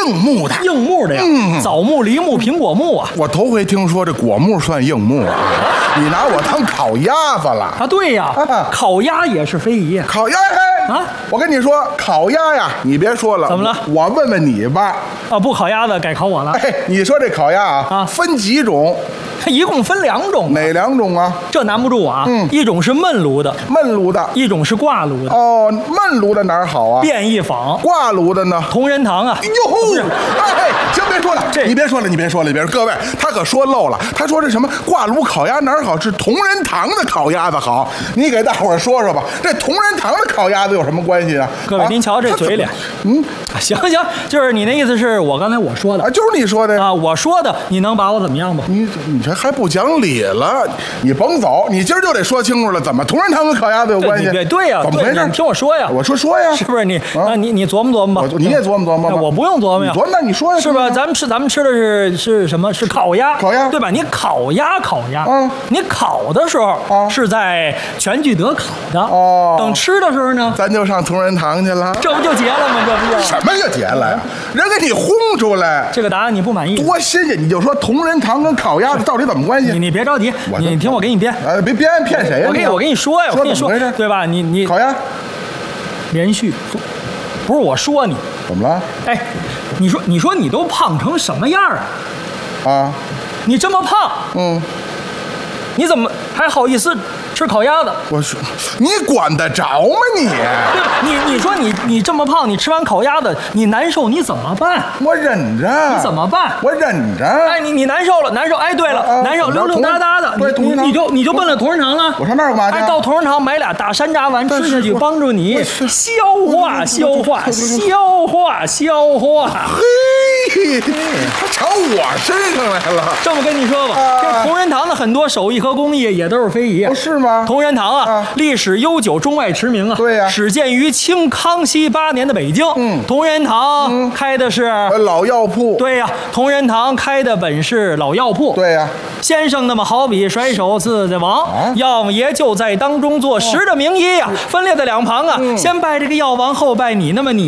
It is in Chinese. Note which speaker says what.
Speaker 1: 硬木的，
Speaker 2: 硬木的呀，枣木、梨木、苹果木啊。
Speaker 1: 我头回听说这果木算硬木啊！你拿我当烤鸭子了
Speaker 2: 啊？对呀，烤鸭也是非遗。
Speaker 1: 烤鸭
Speaker 2: 啊！
Speaker 1: 我跟你说，烤鸭呀，你别说了，
Speaker 2: 怎么了？
Speaker 1: 我问问你吧。
Speaker 2: 啊，不烤鸭子，改烤我了。
Speaker 1: 哎，你说这烤鸭啊，分几种？
Speaker 2: 它一共分2种。
Speaker 1: 哪2种啊？
Speaker 2: 这难不住我啊。一种是焖炉的，一种是挂炉的。
Speaker 1: 哦，焖炉的哪儿好啊？
Speaker 2: 便宜坊。
Speaker 1: 挂炉的呢？
Speaker 2: 同仁堂啊。
Speaker 1: 哟，哎，行，别说了，你别说了，各位，他可说漏了，他说这什么挂炉烤鸭哪儿好？是同仁堂的烤鸭子好。你给大伙儿说说吧，这同仁堂的烤鸭子有什么关系啊？
Speaker 2: 各位，您瞧这嘴脸。行，就是你那意思是我刚才我说的
Speaker 1: 啊，就是你说的
Speaker 2: 啊，我说的，你能把我怎么样吧？
Speaker 1: 你这还不讲理了？你甭走，你今儿就得说清楚了，怎么同仁堂跟烤鸭子有关系？
Speaker 2: 对呀，
Speaker 1: 怎么回事？
Speaker 2: 你听我说呀。
Speaker 1: 我说呀，
Speaker 2: 是不是你？你琢磨琢磨吧。
Speaker 1: 你也琢磨琢磨吧。
Speaker 2: 我不用琢磨呀。
Speaker 1: 那你说呀？
Speaker 2: 是吧？咱们吃的是什么？是烤鸭。
Speaker 1: 烤鸭，
Speaker 2: 对吧？你烤鸭。你烤的时候是在全聚德烤的。哦。等吃的时候呢，
Speaker 1: 咱就上同仁堂去了。
Speaker 2: 这不就结了吗？这不就
Speaker 1: 什么就结了呀？人给你轰出来。
Speaker 2: 这个答案你不满意？
Speaker 1: 多新鲜！你就说同仁堂跟烤鸭子到底怎么关系？
Speaker 2: 你别着急，你听我给你编。
Speaker 1: 别骗谁呀？
Speaker 2: 我跟你说呀，我跟你说，对吧？你
Speaker 1: 烤鸭
Speaker 2: 连续，不是我说你
Speaker 1: 怎么了？
Speaker 2: 哎，你说你都胖成什么样啊？
Speaker 1: 啊，
Speaker 2: 你这么胖，你怎么还好意思吃烤鸭子？
Speaker 1: 我说，你管得着吗你？
Speaker 2: 你说你这么胖，你吃完烤鸭子你难受，你怎么办？
Speaker 1: 我忍着。
Speaker 2: 你怎么办？
Speaker 1: 我忍着。
Speaker 2: 哎，你难受了，难受。哎，对了，难受，溜溜达达的，你就奔了同仁堂了。
Speaker 1: 我上那儿干嘛去？
Speaker 2: 哎，到同仁堂买俩大山楂丸吃下去，帮助你消化。
Speaker 1: 嘿，他朝我身上来了。
Speaker 2: 这么跟你说吧，这同仁堂的很多手艺和工艺也都是非遗啊。
Speaker 1: 是吗？
Speaker 2: 同仁堂啊，历史悠久，中外驰名啊。
Speaker 1: 对呀，
Speaker 2: 始建于清康熙8年的北京。同仁堂开的是
Speaker 1: 老药铺。
Speaker 2: 对呀，同仁堂开的本是老药铺。
Speaker 1: 对呀，
Speaker 2: 先生那么好比甩手自在王，药爷就在当中做10的名医呀，分列在2旁啊，先拜这个药王，后拜你，那么你